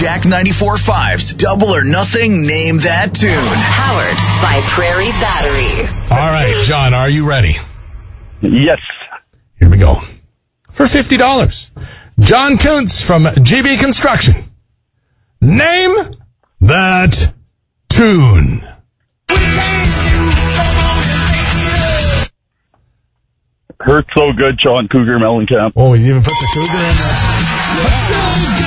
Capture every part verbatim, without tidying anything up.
Yak ninety-four point five's Double or Nothing Name That Tune. Powered by Prairie Battery. All right, John, are you ready? Yes. Here we go. For fifty dollars, John Kuntz from G B Construction. Name that tune. Hurt So Good, Sean Cougar Mellencamp. Oh, you even put the Cougar in there? Hurt so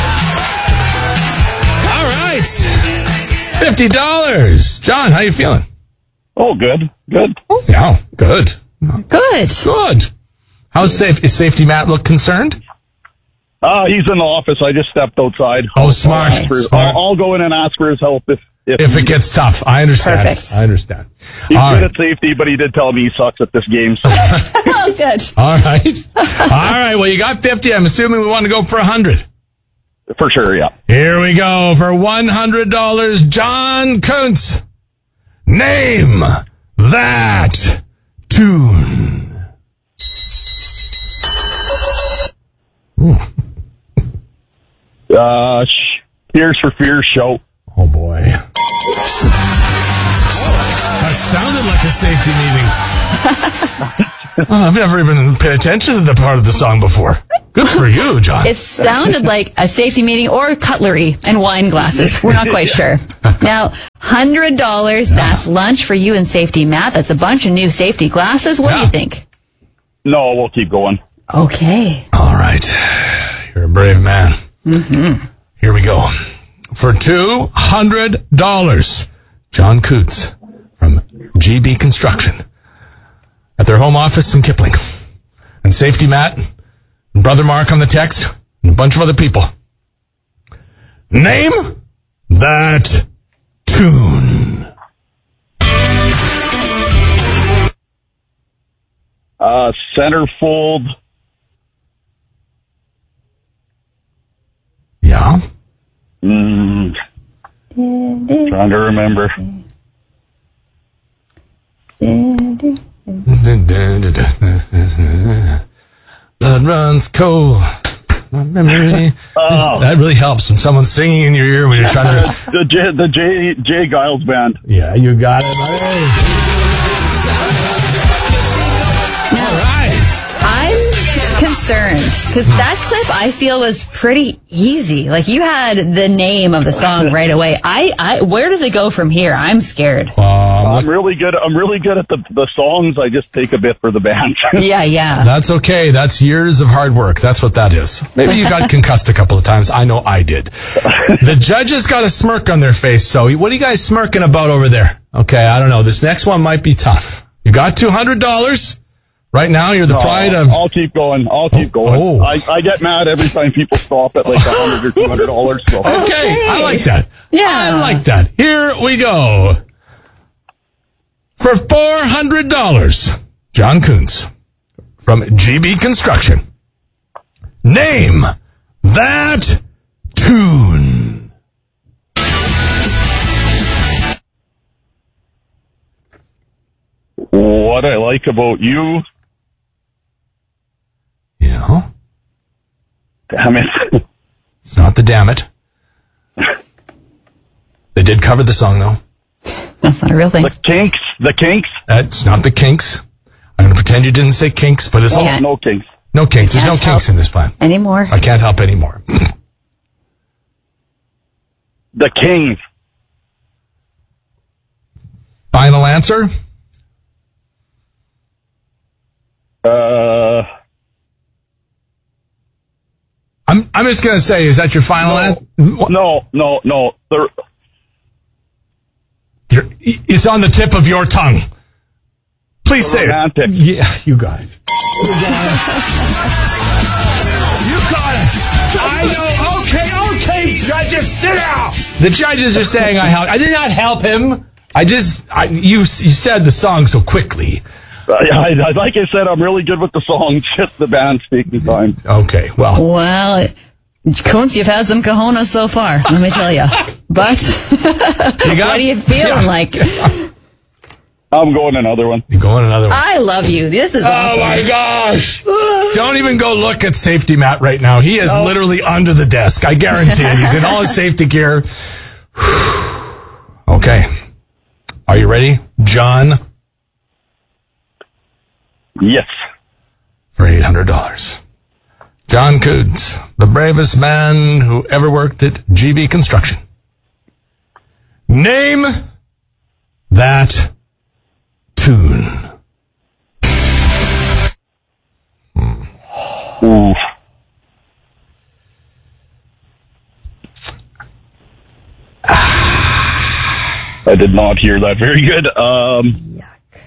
good. All right. fifty dollars. John, how you feeling? Oh, good. Good. Yeah, good. Good. Good. How's safe? Is Safety Matt look concerned? Uh, he's in the office. I just stepped outside. Oh, smart. I'll, for, smart. I'll, I'll go in and ask for his help if if, if it gets tough. I understand. Perfect. I understand. He's All good right. at safety, but he did tell me he sucks at this game. So. Oh, good. All right. All right. Well, you got fifty. I'm assuming we want to go for one hundred. For sure, yeah. Here we go. For one hundred dollars, John Kuntz. Name that tune. Ooh. Uh, Tears for Fears show. Oh, boy. That sounded like a safety meeting. Oh, I've never even paid attention to the part of the song before. Good for you, John. It sounded like a safety meeting or cutlery and wine glasses. We're not quite sure. Now, one hundred dollars, that's lunch for you and Safety Matt. That's a bunch of new safety glasses. What Yeah. do you think? No, we'll keep going. Okay. All right. You're a brave man. Mm-hmm. Here we go. For two hundred dollars, John Kuntz from G B Construction at their home office in Kipling. And Safety Matt and Brother Mark on the text and a bunch of other people. Name that tune. Uh, Centerfold. Yeah. Mm, trying to remember. Blood runs cold. My memory. Oh. That really helps when someone's singing in your ear when you're trying to. The J, the J, Jay Giles band. Yeah, you got it, buddy. All right. I'm concerned because that clip I feel was pretty easy. Like you had the name of the song right away. I, I where does it go from here? I'm scared. Um, I'm really good. I'm really good at the the songs. I just take a bit for the band. Yeah, yeah. That's okay. That's years of hard work. That's what that is. Maybe you got concussed a couple of times. I know I did. The judges got a smirk on their face. So what are you guys smirking about over there? Okay, I don't know. This next one might be tough. You got two hundred dollars. Right now, you're the No, pride of... I'll keep going. I'll keep going. Oh. I, I get mad every time people stop at like a hundred or two hundred dollars. So. Okay, I like that. Yeah. I like that. Here we go. For four hundred dollars, John Kuntz from G B Construction. Name that tune. What I like about you, Yeah. damn it. It's not the damn it. They did cover the song, though. That's not a real thing. The Kinks, the Kinks. That's not the Kinks. I'm going to pretend you didn't say Kinks, but it's Oh, Yeah. no Kinks. no Kinks. There's no Can't Kinks help. in this plan. Anymore. I can't help anymore. The Kings. Final answer? Uh, I'm I'm just going to say, is that your final answer? no, no, no. The, You're, it's on the tip of your tongue. Please say Romantic. it. Yeah, you got it. You got it. You got it. I know. Okay, okay, judges, sit down. The judges are saying I helped. I did not help him. I just, I, you, you said the song so quickly. I, I, like I said, I'm really good with the songs. Just the band's taking time. Okay, well. Well, Kuntz, you've had some cojones so far, let me tell you. But You got, what are you feeling yeah. like? I'm going another one. You're going another one. I love you. This is awesome. Oh my gosh! Don't even go look at Safety Matt right now. He is literally under the desk. I guarantee it. He's in all his safety gear. Okay. Are you ready, John? Yes. For eight hundred dollars. John Coods, the bravest man who ever worked at G B Construction. Name that tune. Hmm. Ooh. I did not hear that very good. Um,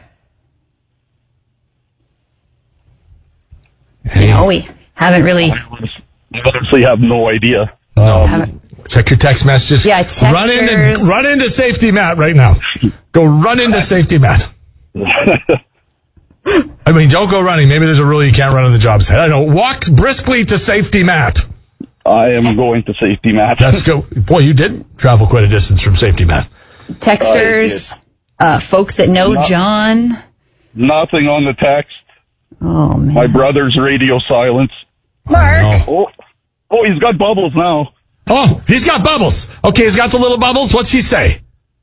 No, we haven't really. I honestly have no idea. Oh. Haven't. Check your text messages. Yeah, run into texters. run into Safety Matt right now. Go run into Safety Matt. I mean, don't go running. Maybe there's a rule you can't run on the job site. I don't know. Walk briskly to Safety Matt. I am going to Safety Matt. Let's go. Boy, you did travel quite a distance from Safety Matt. Texters, uh, folks that know Not- John. Nothing on the text. Oh, man. My brother's radio silence. Mark. No. Oh, oh, he's got bubbles now. Oh, he's got bubbles. Okay, he's got the little bubbles. What's he say?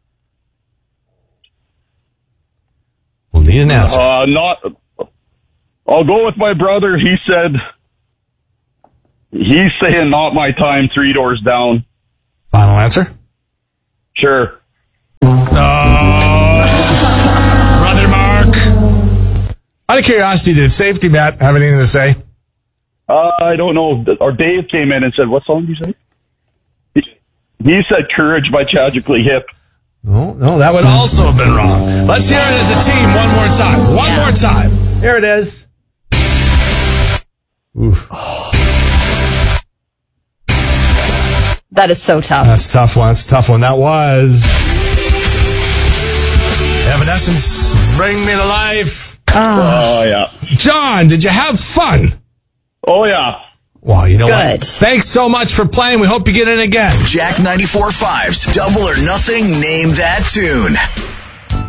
We'll need an answer. Uh, not. I'll go with my brother. He said. He's saying not my time. Three doors down. Final answer? Sure. Oh, Brother Mark. Out of curiosity, did Safety Matt have anything to say? Uh, I don't know. Our Dave came in and said, "What song did you say?" He, he said "Courage" by Tragically Hip. No, no, that would also have been wrong. Let's hear it as a team one more time. One Yeah. more time. Here it is. Oof. That is so tough. That's a tough one. That's a tough one. That was Evanescence, Bring Me to Life. Oh, Oh yeah. John, did you have fun? Oh yeah. Well, you know Good. what? Thanks so much for playing. We hope you get in again. Jack ninety-four point five's Double or Nothing Name That Tune.